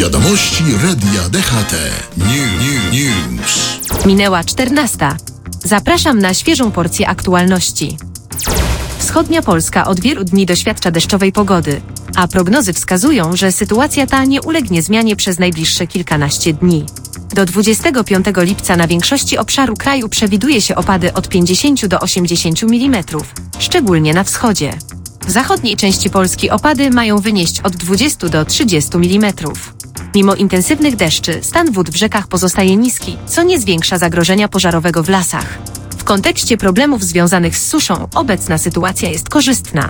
Wiadomości Radia DHT. News. Minęła 14. Zapraszam na świeżą porcję aktualności. Wschodnia Polska od wielu dni doświadcza deszczowej pogody, a prognozy wskazują, że sytuacja ta nie ulegnie zmianie przez najbliższe kilkanaście dni. Do 25 lipca na większości obszaru kraju przewiduje się opady od 50 do 80 mm, szczególnie na wschodzie. W zachodniej części Polski opady mają wynieść od 20 do 30 mm. Mimo intensywnych deszczy, stan wód w rzekach pozostaje niski, co nie zwiększa zagrożenia pożarowego w lasach. W kontekście problemów związanych z suszą obecna sytuacja jest korzystna.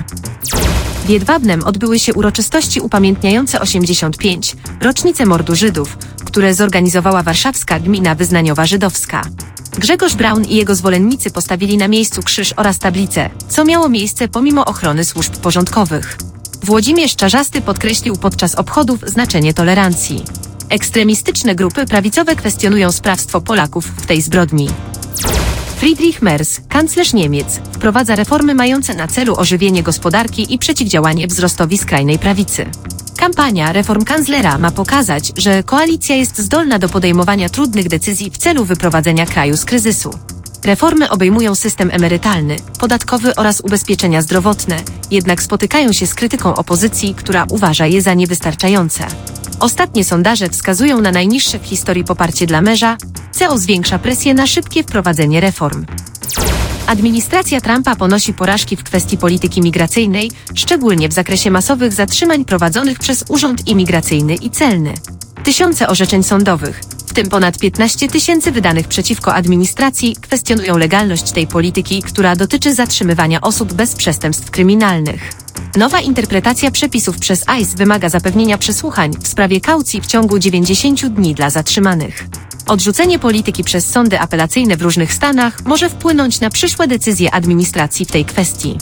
W Jedwabnem odbyły się uroczystości upamiętniające 85. rocznicę mordu Żydów, które zorganizowała warszawska gmina wyznaniowa żydowska. Grzegorz Braun i jego zwolennicy postawili na miejscu krzyż oraz tablicę, co miało miejsce pomimo ochrony służb porządkowych. Włodzimierz Czarzasty podkreślił podczas obchodów znaczenie tolerancji. Ekstremistyczne grupy prawicowe kwestionują sprawstwo Polaków w tej zbrodni. Friedrich Merz, kanclerz Niemiec, wprowadza reformy mające na celu ożywienie gospodarki i przeciwdziałanie wzrostowi skrajnej prawicy. Kampania reform kanclera ma pokazać, że koalicja jest zdolna do podejmowania trudnych decyzji w celu wyprowadzenia kraju z kryzysu. Reformy obejmują system emerytalny, podatkowy oraz ubezpieczenia zdrowotne, jednak spotykają się z krytyką opozycji, która uważa je za niewystarczające. Ostatnie sondaże wskazują na najniższe w historii poparcie dla Merza, co zwiększa presję na szybkie wprowadzenie reform. Administracja Trumpa ponosi porażki w kwestii polityki migracyjnej, szczególnie w zakresie masowych zatrzymań prowadzonych przez Urząd Imigracyjny i Celny. Tysiące orzeczeń sądowych, w tym ponad 15 000 wydanych przeciwko administracji, kwestionują legalność tej polityki, która dotyczy zatrzymywania osób bez przestępstw kryminalnych. Nowa interpretacja przepisów przez ICE wymaga zapewnienia przesłuchań w sprawie kaucji w ciągu 90 dni dla zatrzymanych. Odrzucenie polityki przez sądy apelacyjne w różnych stanach może wpłynąć na przyszłe decyzje administracji w tej kwestii.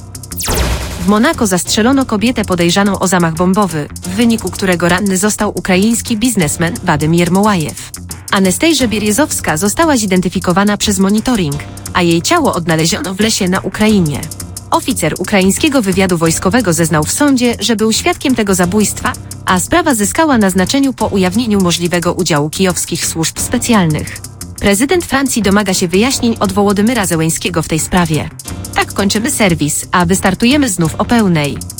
W Monako zastrzelono kobietę podejrzaną o zamach bombowy, w wyniku którego ranny został ukraiński biznesmen Wadym Jermołajew. Anastejża Bierzozowska została zidentyfikowana przez monitoring, a jej ciało odnaleziono w lesie na Ukrainie. Oficer ukraińskiego wywiadu wojskowego zeznał w sądzie, że był świadkiem tego zabójstwa, a sprawa zyskała na znaczeniu po ujawnieniu możliwego udziału kijowskich służb specjalnych. Prezydent Francji domaga się wyjaśnień od Wołodymyra Zełeńskiego w tej sprawie. Tak kończymy serwis, a wystartujemy znów o pełnej.